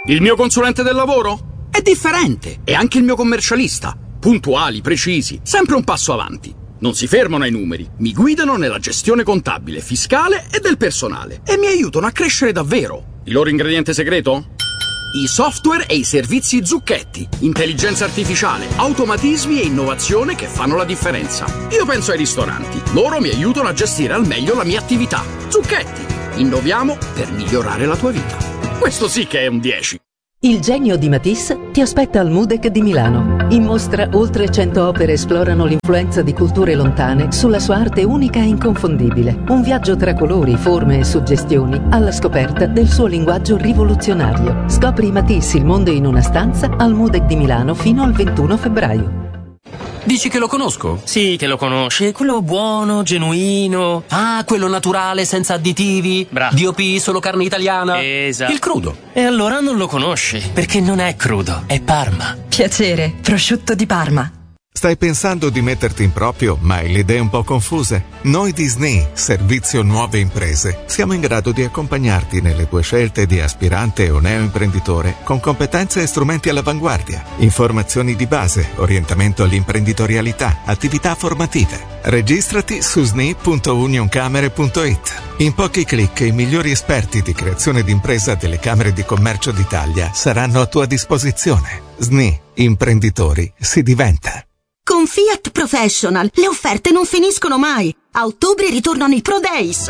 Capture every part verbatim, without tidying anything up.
Il mio consulente del lavoro? È differente. E anche il mio commercialista. Puntuali, precisi, sempre un passo avanti. Non si fermano ai numeri, mi guidano nella gestione contabile, fiscale e del personale e mi aiutano a crescere davvero. Il loro ingrediente segreto? I software e i servizi Zucchetti. Intelligenza artificiale, automatismi e innovazione che fanno la differenza. Io penso ai ristoranti. Loro mi aiutano a gestire al meglio la mia attività. Zucchetti. Innoviamo per migliorare la tua vita. Questo sì che è un dieci. Il genio di Matisse ti aspetta al MUDEC di Milano. In mostra oltre cento opere esplorano l'influenza di culture lontane sulla sua arte unica e inconfondibile. Un viaggio tra colori, forme e suggestioni alla scoperta del suo linguaggio rivoluzionario. Scopri Matisse, il mondo in una stanza al MUDEC di Milano fino al ventuno febbraio. Dici che lo conosco? Sì, che lo conosci. Quello buono, genuino. Ah, quello naturale, senza additivi. Bravo. D O P, solo carne italiana. Esatto. Il crudo. E allora non lo conosci, perché non è crudo, è Parma. Piacere, prosciutto di Parma. Stai pensando di metterti in proprio, ma hai le idee un po' confuse? Noi di S N I, Servizio Nuove Imprese, siamo in grado di accompagnarti nelle tue scelte di aspirante o neoimprenditore con competenze e strumenti all'avanguardia, informazioni di base, orientamento all'imprenditorialità, attività formative. Registrati su sni punto unioncamere punto it. In pochi clic i migliori esperti di creazione d'impresa delle Camere di Commercio d'Italia saranno a tua disposizione. S N I, imprenditori, si diventa. Con Fiat Professional le offerte non finiscono mai. A ottobre ritornano i Pro Days.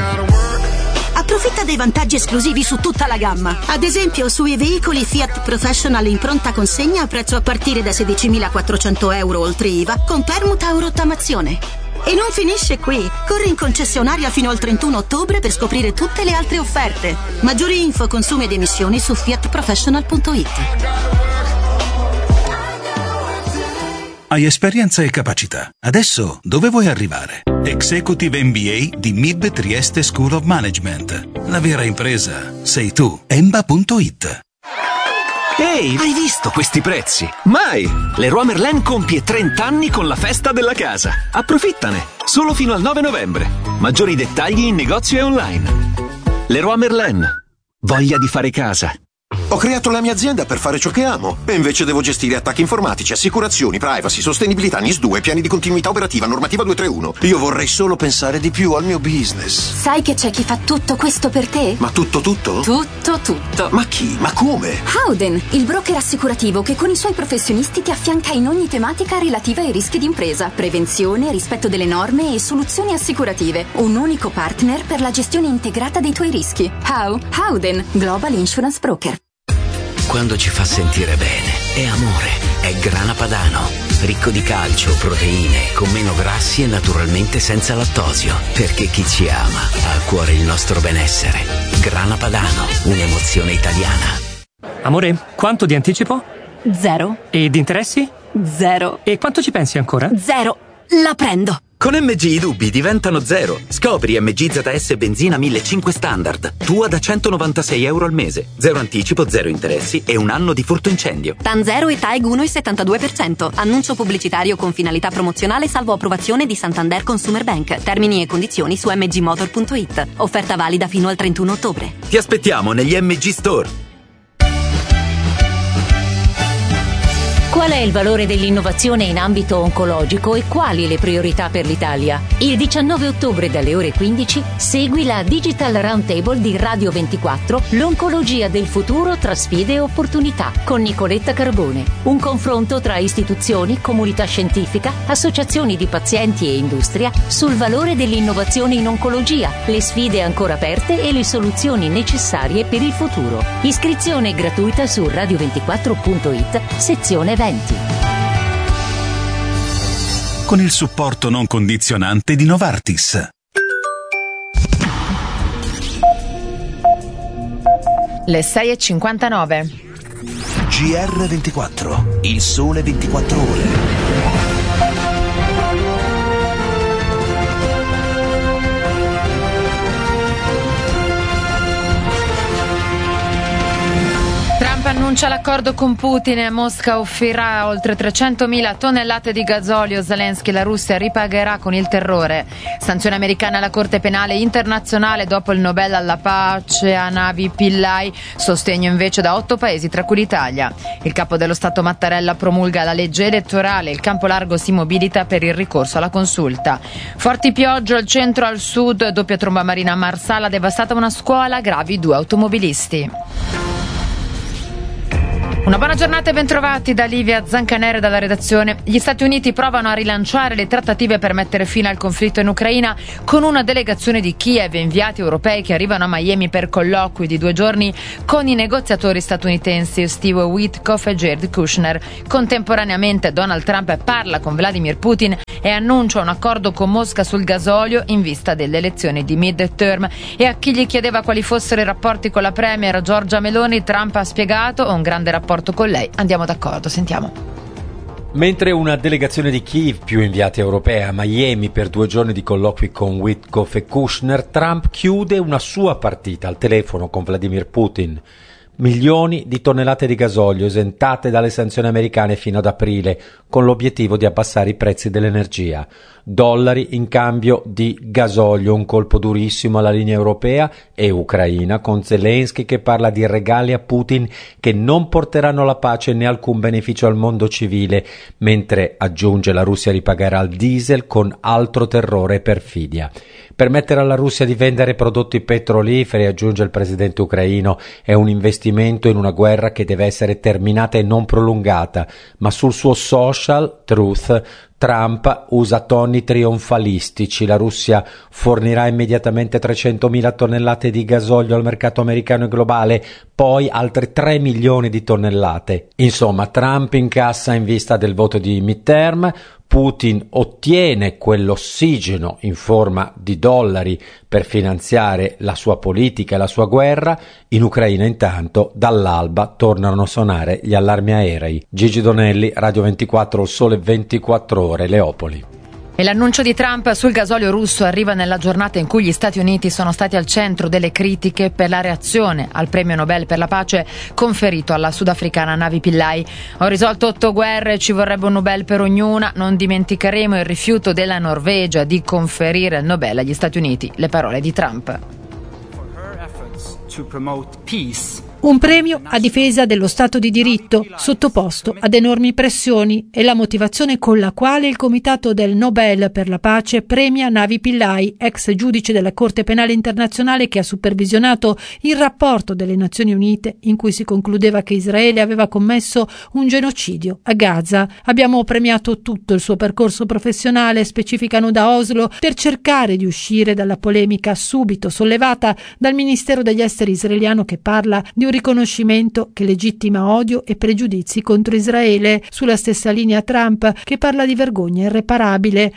Approfitta dei vantaggi esclusivi su tutta la gamma. Ad esempio sui veicoli Fiat Professional in pronta consegna a prezzo a partire da sedicimilaquattrocento euro oltre I V A con permuta o rottamazione. E non finisce qui. Corri in concessionaria fino al trentuno ottobre per scoprire tutte le altre offerte. Maggiori info, consumi ed emissioni su fiat professional punto it. Hai esperienza e capacità. Adesso dove vuoi arrivare? Executive M B A di M I B Trieste School of Management. La vera impresa sei tu. Emba punto it. Ehi, hai visto questi prezzi? Mai! Leroy Merlin compie trenta anni con la festa della casa. Approfittane! Solo fino al nove novembre. Maggiori dettagli in negozio e online. Leroy Merlin. Voglia di fare casa. Ho creato la mia azienda per fare ciò che amo e invece devo gestire attacchi informatici, assicurazioni, privacy, sostenibilità, N I S due, piani di continuità operativa, normativa duecentotrentuno. Io vorrei solo pensare di più al mio business. Sai che c'è chi fa tutto questo per te? Ma tutto tutto? Tutto tutto. Ma chi? Ma come? Howden, il broker assicurativo che con i suoi professionisti ti affianca in ogni tematica relativa ai rischi d'impresa, prevenzione, rispetto delle norme e soluzioni assicurative. Un unico partner per la gestione integrata dei tuoi rischi. How? Howden, Global Insurance Broker. Quando ci fa sentire bene, è amore, è Grana Padano. Ricco di calcio, proteine, con meno grassi e naturalmente senza lattosio. Perché chi ci ama ha a cuore il nostro benessere. Grana Padano, un'emozione italiana. Amore, quanto di anticipo? Zero. E di interessi? Zero. E quanto ci pensi ancora? Zero. La prendo. Con M G i dubbi diventano zero. Scopri M G Z S benzina millecinquecento standard. Tua da centonovantasei euro al mese. Zero anticipo, zero interessi e un anno di furto incendio. TAN zero e TAEG uno virgola settantadue per cento. Annuncio pubblicitario con finalità promozionale salvo approvazione di Santander Consumer Bank. Termini e condizioni su m g motor punto it. Offerta valida fino al trentuno ottobre. Ti aspettiamo negli M G Store. Qual è il valore dell'innovazione in ambito oncologico e quali le priorità per l'Italia? Il diciannove ottobre dalle ore quindici segui la Digital Roundtable di Radio ventiquattro, l'oncologia del futuro tra sfide e opportunità, con Nicoletta Carbone. Un confronto tra istituzioni, comunità scientifica, associazioni di pazienti e industria sul valore dell'innovazione in oncologia, le sfide ancora aperte e le soluzioni necessarie per il futuro. Iscrizione gratuita su radio ventiquattro punto it, sezione eventi. Con il supporto non condizionante di Novartis. Le sei e cinquantanove. G R ventiquattro, il sole ventiquattro ore. Trump annuncia l'accordo con Putin e Mosca offrirà oltre trecentomila tonnellate di gasolio. Zelensky, la Russia ripagherà con il terrore. Sanzione americana alla Corte Penale Internazionale dopo il Nobel alla pace a Navi Pillai. Sostegno invece da otto paesi, tra cui l'Italia. Il capo dello Stato Mattarella promulga la legge elettorale. Il campo largo si mobilita per il ricorso alla consulta. Forti piogge al centro e al sud. Doppia tromba marina a Marsala, devastata una scuola, gravi due automobilisti. Una buona giornata e bentrovati da Livia Zancanere dalla redazione. Gli Stati Uniti provano a rilanciare le trattative per mettere fine al conflitto in Ucraina con una delegazione di Kiev e inviati europei che arrivano a Miami per colloqui di due giorni con i negoziatori statunitensi Steve Witkoff e Jared Kushner. Contemporaneamente Donald Trump parla con Vladimir Putin e annuncia un accordo con Mosca sul gasolio in vista delle elezioni di mid-term. E a chi gli chiedeva quali fossero i rapporti con la premier Giorgia Meloni, Trump ha spiegato: ho un grande rapporto con lei, andiamo d'accordo, sentiamo. Mentre una delegazione di Kiev più inviati europei a Miami per due giorni di colloqui con Witkoff e Kushner, Trump chiude una sua partita al telefono con Vladimir Putin. Milioni di tonnellate di gasolio esentate dalle sanzioni americane fino ad aprile, con l'obiettivo di abbassare i prezzi dell'energia. Dollari in cambio di gasolio, un colpo durissimo alla linea europea e ucraina, con Zelensky che parla di regali a Putin che non porteranno la pace né alcun beneficio al mondo civile, mentre aggiunge la Russia ripagherà il diesel con altro terrore e perfidia. Permettere alla Russia di vendere prodotti petroliferi, aggiunge il presidente ucraino, è un investimento in una guerra che deve essere terminata e non prolungata, ma sul suo social Truth Trump usa toni trionfalistici. La Russia fornirà immediatamente trecentomila tonnellate di gasolio al mercato americano e globale, poi altre tre milioni di tonnellate. Insomma, Trump incassa in vista del voto di midterm, Putin ottiene quell'ossigeno in forma di dollari per finanziare la sua politica e la sua guerra. In Ucraina intanto dall'alba tornano a suonare gli allarmi aerei. Gigi Donelli, Radio ventiquattro, il Sole ventiquattro Ore, Leopoli. E l'annuncio di Trump sul gasolio russo arriva nella giornata in cui gli Stati Uniti sono stati al centro delle critiche per la reazione al premio Nobel per la pace conferito alla sudafricana Navi Pillai. Ho risolto otto guerre, ci vorrebbe un Nobel per ognuna, non dimenticheremo il rifiuto della Norvegia di conferire il Nobel agli Stati Uniti. Le parole di Trump. Un premio a difesa dello Stato di diritto, sottoposto ad enormi pressioni, è la motivazione con la quale il Comitato del Nobel per la pace premia Navi Pillai, ex giudice della Corte Penale Internazionale che ha supervisionato il rapporto delle Nazioni Unite in cui si concludeva che Israele aveva commesso un genocidio a Gaza. Abbiamo premiato tutto il suo percorso professionale, specificano da Oslo, per cercare di uscire dalla polemica subito sollevata dal Ministero degli Esteri israeliano che parla di un riconoscimento che legittima odio e pregiudizi contro Israele. Sulla stessa linea Trump che parla di vergogna irreparabile.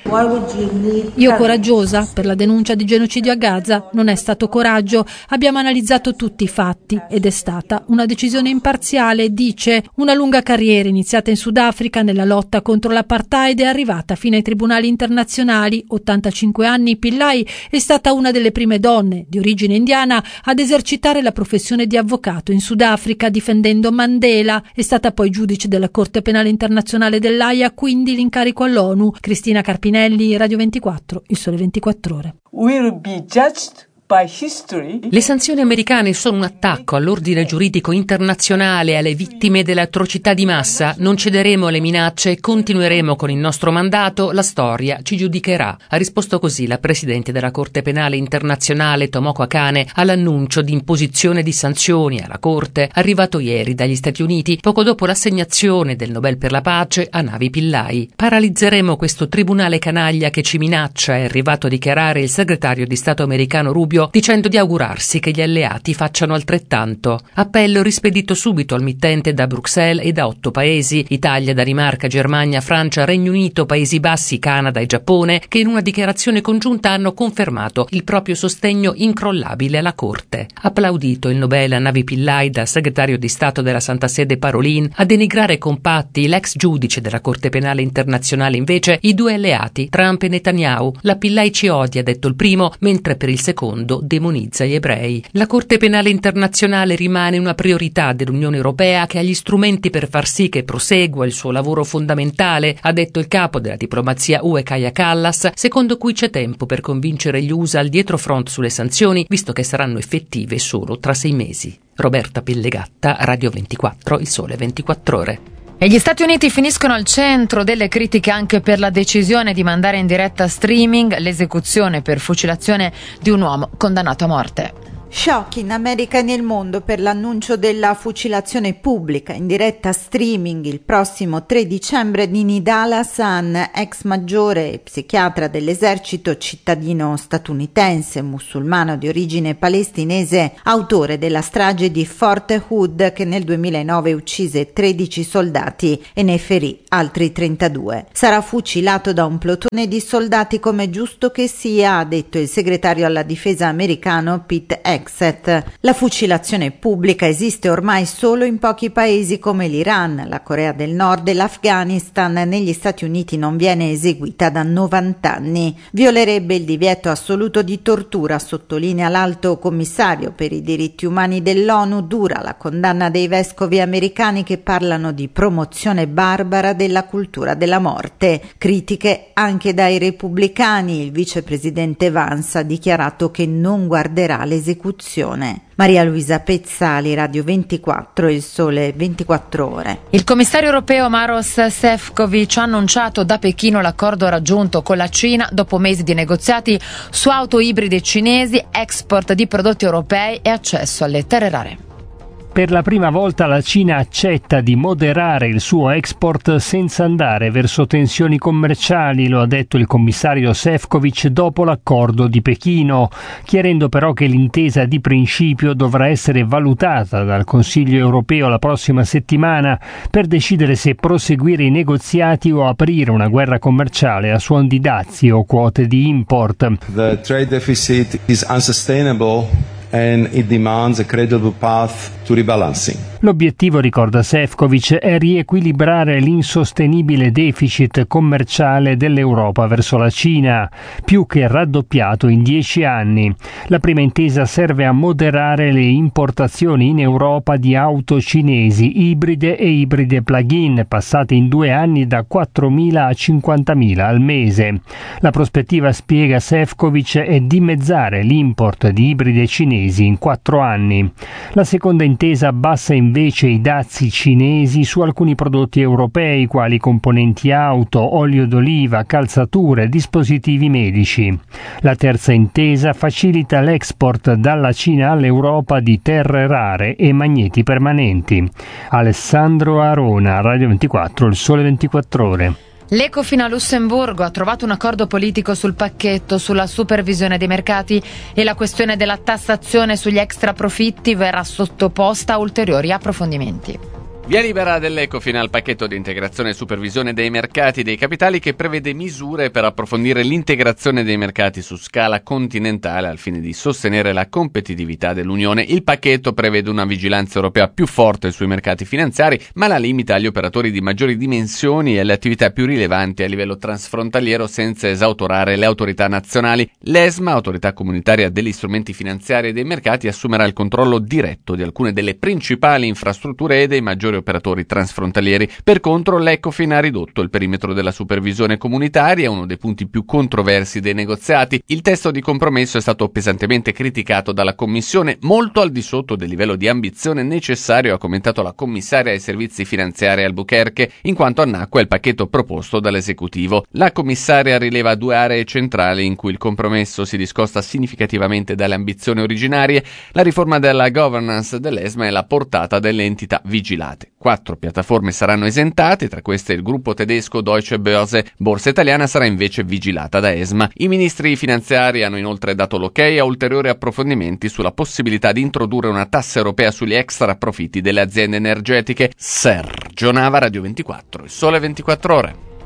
Io coraggiosa per la denuncia di genocidio a Gaza? Non è stato coraggio, abbiamo analizzato tutti i fatti ed è stata una decisione imparziale, dice. Una lunga carriera iniziata in Sudafrica nella lotta contro l'apartheid è arrivata fino ai tribunali internazionali. ottantacinque anni, Pillai è stata una delle prime donne di origine indiana ad esercitare la professione di avvocato in Sudafrica difendendo Mandela. È stata poi giudice della Corte Penale Internazionale dell'Aia, quindi l'incarico all'ONU. Cristina Carpinelli, Radio ventiquattro, il Sole ventiquattro Ore. Will be judged by history. Le sanzioni americane sono un attacco all'ordine giuridico internazionale e alle vittime delle atrocità di massa. Non cederemo alle minacce e continueremo con il nostro mandato. La storia ci giudicherà. Ha risposto così la presidente della Corte Penale Internazionale Tomoko Akane all'annuncio di imposizione di sanzioni alla Corte arrivato ieri dagli Stati Uniti poco dopo l'assegnazione del Nobel per la pace a Navi Pillai. Paralizzeremo questo tribunale canaglia che ci minaccia, è arrivato a dichiarare il segretario di Stato americano Rubio, dicendo di augurarsi che gli alleati facciano altrettanto. Appello rispedito subito al mittente da Bruxelles e da otto paesi: Italia, Danimarca, Germania, Francia, Regno Unito, Paesi Bassi, Canada e Giappone, che in una dichiarazione congiunta hanno confermato il proprio sostegno incrollabile alla Corte. Applaudito il Nobel a Navi Pillai dal segretario di Stato della Santa Sede Parolin, a denigrare compatti l'ex giudice della Corte Penale Internazionale invece i due alleati Trump e Netanyahu. La Pillai ci odia, ha detto il primo, mentre per il secondo quando demonizza gli ebrei. La Corte Penale Internazionale rimane una priorità dell'Unione Europea, che ha gli strumenti per far sì che prosegua il suo lavoro fondamentale, ha detto il capo della diplomazia U E Kaja Kallas, secondo cui c'è tempo per convincere gli U S A al dietrofront sulle sanzioni, visto che saranno effettive solo tra sei mesi. Roberta Pellegatta, Radio ventiquattro, Il Sole ventiquattro Ore. E gli Stati Uniti finiscono al centro delle critiche anche per la decisione di mandare in diretta streaming l'esecuzione per fucilazione di un uomo condannato a morte. Shock in America e nel mondo per l'annuncio della fucilazione pubblica in diretta streaming il prossimo tre dicembre di Nidal Hasan, ex maggiore e psichiatra dell'esercito, cittadino statunitense, musulmano di origine palestinese, autore della strage di Fort Hood che nel duemilanove uccise tredici soldati e ne ferì altri trentadue. Sarà fucilato da un plotone di soldati come giusto che sia, ha detto il segretario alla difesa americano Pete Hegseth. La fucilazione pubblica esiste ormai solo in pochi paesi come l'Iran, la Corea del Nord e l'Afghanistan. Negli Stati Uniti non viene eseguita da novanta anni. Violerebbe il divieto assoluto di tortura, sottolinea l'alto commissario per i diritti umani dell'ONU. Dura la condanna dei vescovi americani che parlano di promozione barbara della cultura della morte. Critiche anche dai repubblicani. Il vicepresidente Vance ha dichiarato che non guarderà l'esecuzione. Maria Luisa Pezzali, Radio ventiquattro, Il Sole ventiquattro Ore. Il commissario europeo Maroš Šefčovič ha annunciato da Pechino l'accordo raggiunto con la Cina dopo mesi di negoziati su auto ibride cinesi, export di prodotti europei e accesso alle terre rare. Per la prima volta la Cina accetta di moderare il suo export senza andare verso tensioni commerciali, lo ha detto il commissario Šefčovič dopo l'accordo di Pechino, chiarendo però che l'intesa di principio dovrà essere valutata dal Consiglio europeo la prossima settimana per decidere se proseguire i negoziati o aprire una guerra commerciale a suon di dazi o quote di import. The trade deficit is unsustainable and it demands a credible path to rebalancing. L'obiettivo, ricorda Šefčovič, è riequilibrare l'insostenibile deficit commerciale dell'Europa verso la Cina, più che raddoppiato in dieci anni. La prima intesa serve a moderare le importazioni in Europa di auto cinesi ibride e ibride plug-in, passate in due anni da quattromila a cinquantamila al mese. La prospettiva, spiega Šefčovič, è dimezzare l'import di ibride cinesi in quattro anni. La seconda intesa abbassa invece i dazi cinesi su alcuni prodotti europei quali componenti auto, olio d'oliva, calzature, dispositivi medici. La terza intesa facilita l'export dalla Cina all'Europa di terre rare e magneti permanenti. Alessandro Arona, Radio ventiquattro, Il Sole ventiquattro Ore. L'Ecofin a Lussemburgo ha trovato un accordo politico sul pacchetto sulla supervisione dei mercati e la questione della tassazione sugli extraprofitti verrà sottoposta a ulteriori approfondimenti. Via libera dell'Ecofin al pacchetto di integrazione e supervisione dei mercati dei capitali che prevede misure per approfondire l'integrazione dei mercati su scala continentale al fine di sostenere la competitività dell'Unione. Il pacchetto prevede una vigilanza europea più forte sui mercati finanziari, ma la limita agli operatori di maggiori dimensioni e alle attività più rilevanti a livello transfrontaliero senza esautorare le autorità nazionali. L'ESMA, autorità comunitaria degli strumenti finanziari e dei mercati, assumerà il controllo diretto di alcune delle principali infrastrutture e dei maggiori operatori transfrontalieri. Per contro, l'Ecofin ha ridotto il perimetro della supervisione comunitaria, uno dei punti più controversi dei negoziati. Il testo di compromesso è stato pesantemente criticato dalla Commissione, molto al di sotto del livello di ambizione necessario, ha commentato la commissaria ai servizi finanziari Albuquerque, in quanto annacqua il pacchetto proposto dall'esecutivo. La commissaria rileva due aree centrali in cui il compromesso si discosta significativamente dalle ambizioni originarie: la riforma della governance dell'ESMA e la portata delle entità vigilate. Quattro piattaforme saranno esentate, tra queste il gruppo tedesco Deutsche Börse. Borsa italiana sarà invece vigilata da ESMA. I ministri finanziari hanno inoltre dato l'ok a ulteriori approfondimenti sulla possibilità di introdurre una tassa europea sugli extra profitti delle aziende energetiche. Sergio Nava, Radio ventiquattro, Il Sole ventiquattro Ore.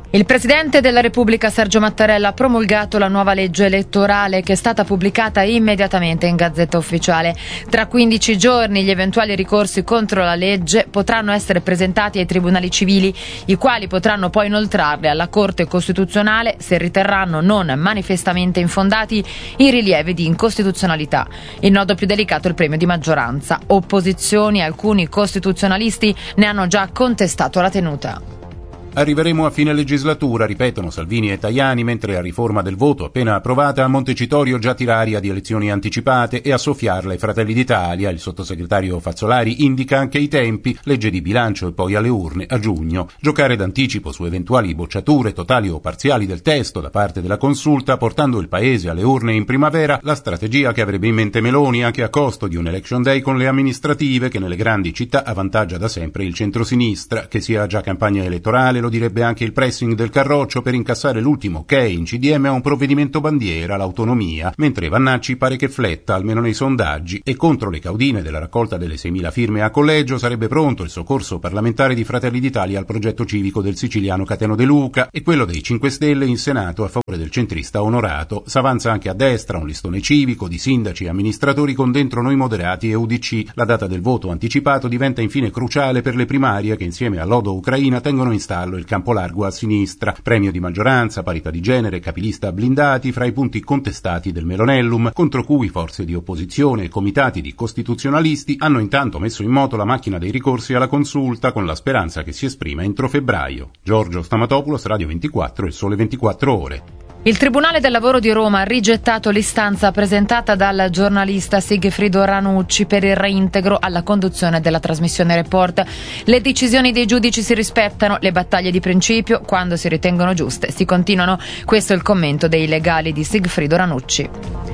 Il Presidente della Repubblica Sergio Mattarella ha promulgato la nuova legge elettorale che è stata pubblicata immediatamente in Gazzetta Ufficiale. Tra quindici giorni gli eventuali ricorsi contro la legge potranno essere presentati ai tribunali civili, i quali potranno poi inoltrarli alla Corte Costituzionale se riterranno non manifestamente infondati i rilievi di incostituzionalità. Il nodo più delicato è il premio di maggioranza. Opposizioni e alcuni costituzionalisti ne hanno già contestato la tenuta. Arriveremo a fine legislatura, ripetono Salvini e Tajani, mentre la riforma del voto appena approvata a Montecitorio già tira aria di elezioni anticipate e a soffiarla i Fratelli d'Italia. Il sottosegretario Fazzolari indica anche i tempi, legge di bilancio e poi alle urne a giugno. Giocare d'anticipo su eventuali bocciature totali o parziali del testo da parte della Consulta, portando il Paese alle urne in primavera, la strategia che avrebbe in mente Meloni anche a costo di un election day con le amministrative che nelle grandi città avvantaggia da sempre il centrosinistra, che sia già campagna elettorale, lo direbbe anche il pressing del Carroccio per incassare l'ultimo ok in C D M a un provvedimento bandiera, l'autonomia, mentre Vannacci pare che fletta, almeno nei sondaggi, e contro le caudine della raccolta delle seimila firme a collegio sarebbe pronto il soccorso parlamentare di Fratelli d'Italia al progetto civico del siciliano Cateno De Luca e quello dei cinque Stelle in Senato a favore del centrista Onorato. S'avanza anche a destra un listone civico di sindaci e amministratori con dentro Noi Moderati e U D C. La data del voto anticipato diventa infine cruciale per le primarie che insieme all'Odo Ucraina tengono in stallo il campo largo a sinistra, premio di maggioranza, parità di genere, capilista blindati fra i punti contestati del Melonellum, contro cui forze di opposizione e comitati di costituzionalisti hanno intanto messo in moto la macchina dei ricorsi alla Consulta con la speranza che si esprima entro febbraio. Giorgio Stamatopoulos, Radio ventiquattro, Il Sole ventiquattro Ore. Il Tribunale del Lavoro di Roma ha rigettato l'istanza presentata dal giornalista Sigfrido Ranucci per il reintegro alla conduzione della trasmissione Report. Le decisioni dei giudici si rispettano, le battaglie di principio, quando si ritengono giuste, si continuano. Questo è il commento dei legali di Sigfrido Ranucci.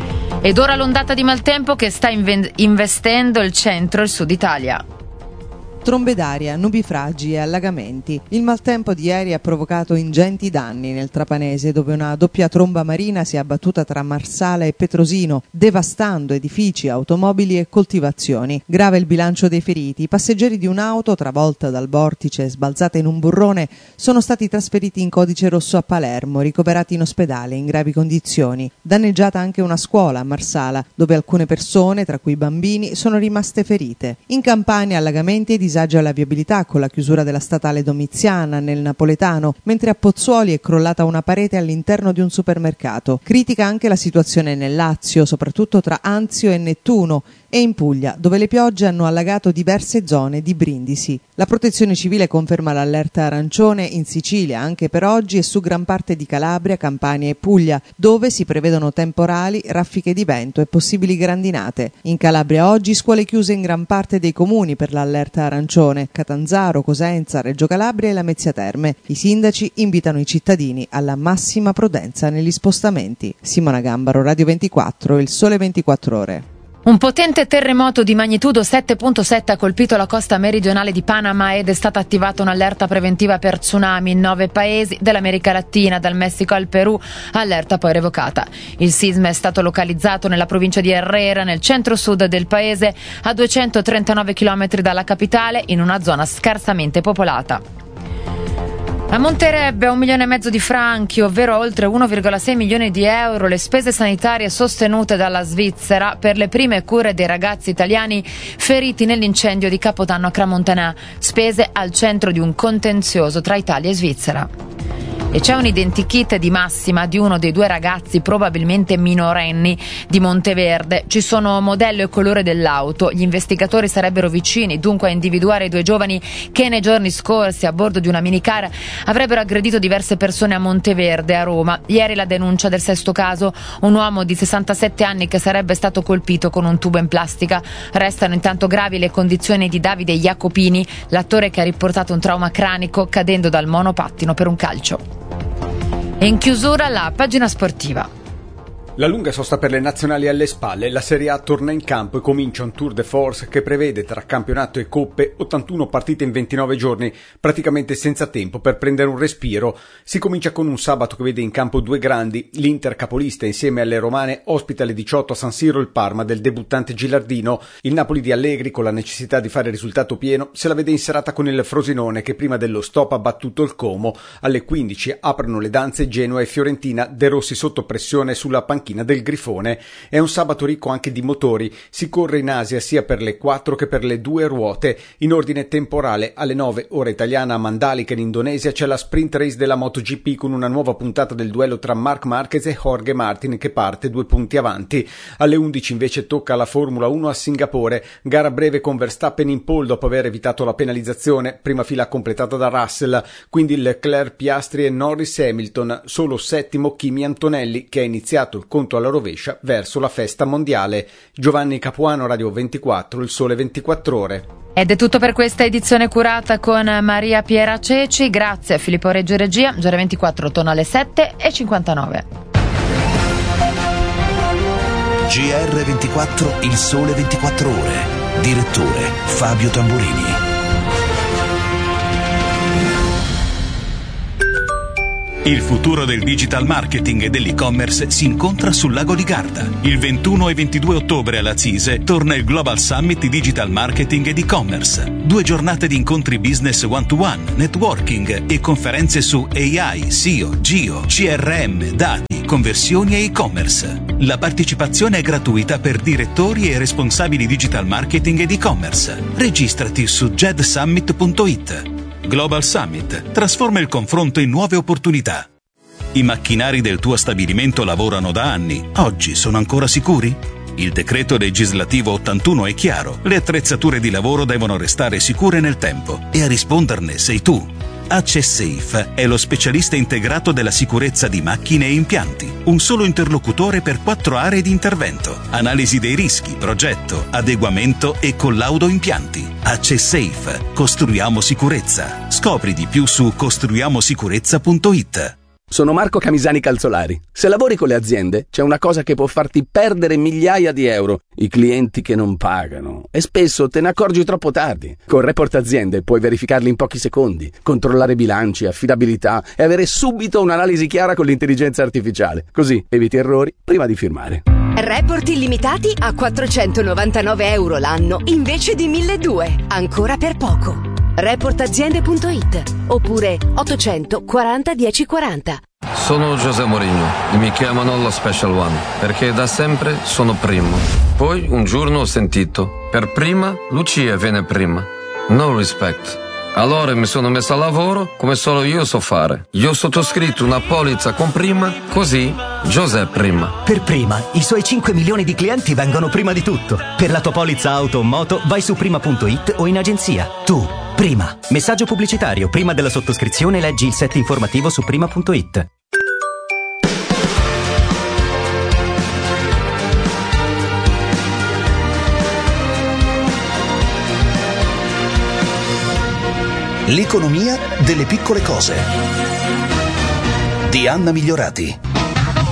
Ed ora l'ondata di maltempo che sta inve- investendo il centro e il sud Italia. Trombe d'aria, nubifragi e allagamenti. Il maltempo di ieri ha provocato ingenti danni nel Trapanese, dove una doppia tromba marina si è abbattuta tra Marsala e Petrosino, devastando edifici, automobili e coltivazioni. Grave il bilancio dei feriti. I passeggeri di un'auto, travolta dal vortice e sbalzata in un burrone, sono stati trasferiti in codice rosso a Palermo, ricoverati in ospedale in gravi condizioni. Danneggiata anche una scuola a Marsala, dove alcune persone, tra cui bambini, sono rimaste ferite. In Campania allagamenti e disagi alla viabilità con la chiusura della statale Domiziana nel napoletano, mentre a Pozzuoli è crollata una parete all'interno di un supermercato. Critica anche la situazione nel Lazio, soprattutto tra Anzio e Nettuno, e in Puglia, dove le piogge hanno allagato diverse zone di Brindisi. La Protezione Civile conferma l'allerta arancione in Sicilia anche per oggi e su gran parte di Calabria, Campania e Puglia, dove si prevedono temporali, raffiche di vento e possibili grandinate. In Calabria oggi scuole chiuse in gran parte dei comuni per l'allerta arancione: Catanzaro, Cosenza, Reggio Calabria e Lamezia Terme. I sindaci invitano i cittadini alla massima prudenza negli spostamenti. Simona Gambaro, Radio ventiquattro, Il Sole ventiquattro Ore. Un potente terremoto di magnitudo sette virgola sette ha colpito la costa meridionale di Panama ed è stata attivata un'allerta preventiva per tsunami in nove paesi dell'America Latina, dal Messico al Perù, allerta poi revocata. Il sisma è stato localizzato nella provincia di Herrera, nel centro-sud del paese, a duecentotrentanove chilometri dalla capitale, in una zona scarsamente popolata. Ammonterebbe a un milione e mezzo di franchi, ovvero oltre uno virgola sei milioni di euro, le spese sanitarie sostenute dalla Svizzera per le prime cure dei ragazzi italiani feriti nell'incendio di Capodanno a Crans-Montana, spese al centro di un contenzioso tra Italia e Svizzera. E c'è un identikit di massima di uno dei due ragazzi, probabilmente minorenni, di Monteverde. Ci sono modello e colore dell'auto. Gli investigatori sarebbero vicini dunque a individuare i due giovani che nei giorni scorsi a bordo di una minicar avrebbero aggredito diverse persone a Monteverde, a Roma. Ieri la denuncia del sesto caso, un uomo di sessantasette anni che sarebbe stato colpito con un tubo in plastica. Restano intanto gravi le condizioni di Davide Jacopini, l'attore che ha riportato un trauma cranico cadendo dal monopattino per un calcio. E in chiusura la pagina sportiva. La lunga sosta per le nazionali alle spalle, la Serie A torna in campo e comincia un tour de force che prevede tra campionato e coppe ottantuno partite in ventinove giorni, praticamente senza tempo per prendere un respiro. Si comincia con un sabato che vede in campo due grandi, l'Inter capolista insieme alle romane ospita alle diciotto a San Siro il Parma del debuttante Gilardino. Il Napoli di Allegri, con la necessità di fare risultato pieno, se la vede in serata con il Frosinone che prima dello stop ha battuto il Como. Alle quindici aprono le danze Genoa e Fiorentina, De Rossi sotto pressione sulla panchina del Grifone. È un sabato ricco anche di motori, si corre in Asia sia per le quattro che per le due ruote. In ordine temporale, alle nove ora italiana a Mandalika in Indonesia c'è la sprint race della MotoGP con una nuova puntata del duello tra Marc Marquez e Jorge Martin che parte due punti avanti. Alle undici invece tocca alla Formula uno a Singapore, gara breve con Verstappen in pole dopo aver evitato la penalizzazione, prima fila completata da Russell, quindi Leclerc, Piastri e Norris Hamilton, solo settimo Kimi Antonelli che ha iniziato il conto alla rovescia verso la festa mondiale. Giovanni Capuano, Radio ventiquattro, Il Sole ventiquattro Ore. Ed è tutto per questa edizione curata con Maria Piera Ceci. Grazie a Filippo Reggio Regia. G R ventiquattro torna alle sette e cinquantanove. G R ventiquattro, Il Sole ventiquattro Ore. Direttore Fabio Tamburini. Il futuro del digital marketing e dell'e-commerce si incontra sul lago di Garda. Il ventuno e ventidue ottobre alla CISE torna il Global Summit di Digital Marketing ed e-commerce. Due giornate di incontri business one-to-one, networking e conferenze su A I, S E O, Geo, C R M, dati, conversioni e e-commerce. La partecipazione è gratuita per direttori e responsabili digital marketing ed e-commerce. Registrati su ged summit punto it. Global Summit trasforma il confronto in nuove opportunità. I macchinari del tuo stabilimento lavorano da anni. Oggi sono ancora sicuri? Il decreto legislativo ottantuno è chiaro. Le attrezzature di lavoro devono restare sicure nel tempo e a risponderne sei tu. AccessSafe è lo specialista integrato della sicurezza di macchine e impianti. Un solo interlocutore per quattro aree di intervento. Analisi dei rischi, progetto, adeguamento e collaudo impianti. AccessSafe. Costruiamo sicurezza. Scopri di più su costruiamo sicurezza punto it. Sono Marco Camisani Calzolari. Se lavori con le aziende, c'è una cosa che può farti perdere migliaia di euro: i clienti che non pagano. E spesso te ne accorgi troppo tardi. Con Report Aziende puoi verificarli in pochi secondi, controllare bilanci, affidabilità e avere subito un'analisi chiara con l'intelligenza artificiale. Così eviti errori prima di firmare. Report illimitati a quattrocentonovantanove euro l'anno invece di milleduecento. Ancora per poco. report aziende punto it oppure ottocento quaranta dieci quaranta. Sono José Mourinho e mi chiamano lo Special One perché da sempre sono primo. Poi un giorno ho sentito: per prima Lucia viene prima. No respect. Allora mi sono messo a lavoro come solo io so fare. Io ho sottoscritto una polizza con prima, così José prima. Per prima, i suoi cinque milioni di clienti vengono prima di tutto. Per la tua polizza auto o moto vai su prima punto it o in agenzia. Tu, prima. Messaggio pubblicitario. Prima della sottoscrizione leggi il set informativo su prima punto it. L'economia delle piccole cose di Anna Migliorati.